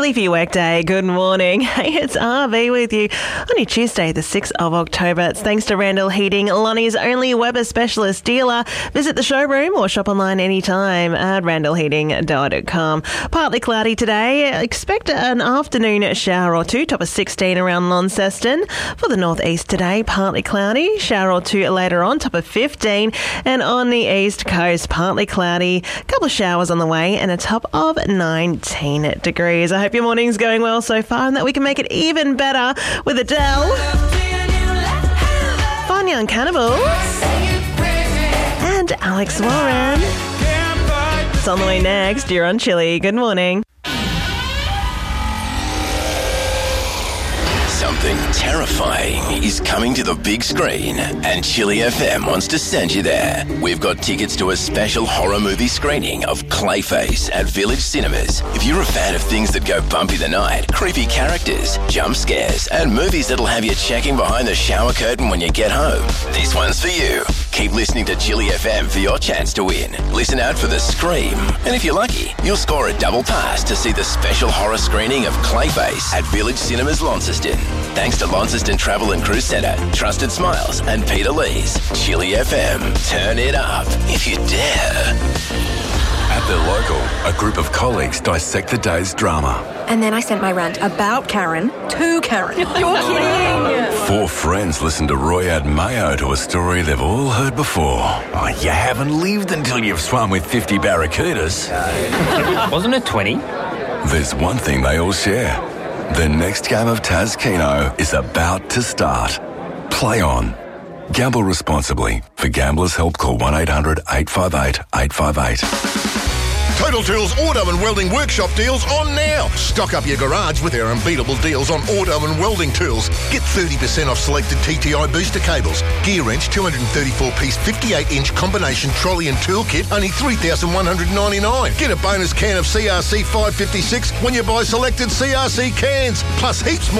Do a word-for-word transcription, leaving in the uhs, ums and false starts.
Nearly for your workday. Good morning. Hey, it's R V with you on your Tuesday, the sixth of October. It's thanks to Randall Heating, Lonnie's only Weber specialist dealer. Visit the showroom or shop online anytime at randall heating dot com. Partly cloudy today. Expect an afternoon shower or two, top of sixteen around Launceston. For the northeast today, partly cloudy, shower or two later on, top of fifteen. And on the east coast, partly cloudy, a couple of showers on the way and a top of nineteen degrees. I hope your morning's going well so far and that we can make it even better with Adele, Fine Young Cannibals, and Alex Warren. It's on the way next. You're on Chili. Good morning. Something terrifying is coming to the big screen, and Chili F M wants to send you there. We've got tickets to a special horror movie screening of Clayface at Village Cinemas. If you're a fan of things that go bumpy the night, creepy characters, jump scares, and movies that'll have you checking behind the shower curtain when you get home, this one's for you. Keep listening to Chili F M for your chance to win. Listen out for the Scream. And if you're lucky, you'll score a double pass to see the special horror screening of Clayface at Village Cinemas Launceston. Thanks to Launceston Travel and Cruise Centre, Trusted Smiles and Peter Lee's. Chili F M. Turn it up if you dare. At the local, a group of colleagues dissect the day's drama. And then I sent my rant about Karen to Karen. You're kidding! Four friends listen to Roy add mayo to a story they've all heard before. Oh, you haven't lived until you've swum with fifty barracudas. Wasn't it twenty? There's one thing they all share. The next game of Taz Keno is about to start. Play on. Gamble responsibly. For Gamblers' Help, call one eight hundred eight five eight eight five eight. Total Tools Auto and Welding Workshop deals on now. Stock up your garage with our unbeatable deals on auto and welding tools. Get thirty percent off selected T T I booster cables. Gear wrench two hundred thirty-four piece fifty-eight inch combination trolley and tool kit, only three thousand one hundred ninety-nine dollars. Get a bonus can of C R C five fifty-six when you buy selected C R C cans. Plus heaps more.